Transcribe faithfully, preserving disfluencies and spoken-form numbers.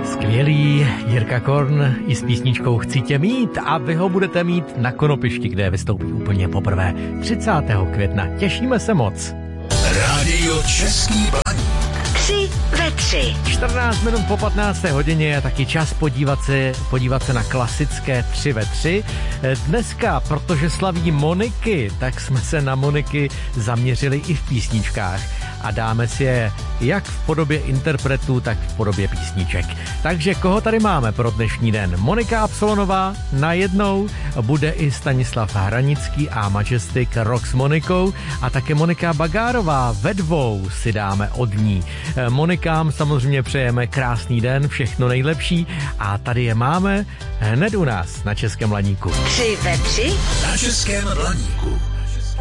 Skvělý Jirka Korn i s písničkou Chci tě mít a vy ho budete mít na Konopišti, kde vystoupí úplně poprvé třicátého května. Těšíme se moc. Rádio Český Blaník. Tři ve tři. čtrnáct minut po patnácté hodině je taky čas podívat se, podívat se na klasické tři ve tři. Dneska, protože slaví Moniky, tak jsme se na Moniky zaměřili i v písničkách a dáme si je jak v podobě interpretů, tak v podobě písniček. Takže koho tady máme pro dnešní den? Monika Absolonová najednou, bude i Stanislav Hranický a Majestic Rock s Monikou a také Monika Bagárová, ve dvou si dáme od ní. Monikám samozřejmě přejeme krásný den, všechno nejlepší a tady je máme hned u nás na Českém Blaníku. Tři ve tři na Českém Blaníku.